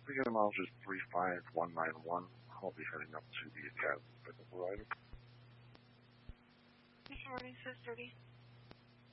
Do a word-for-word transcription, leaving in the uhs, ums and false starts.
Again, mileage is three five one nine one. I'll be heading up to the Academy Pickup Rider. Good morning, six thirty.